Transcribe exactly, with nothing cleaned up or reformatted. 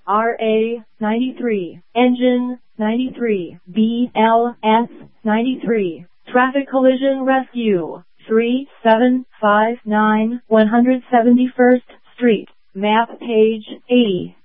R A ninety-three, Engine ninety-three, B L S ninety-three, Traffic Collision Rescue, three seven five nine one hundred seventy-first Street, map page eighty.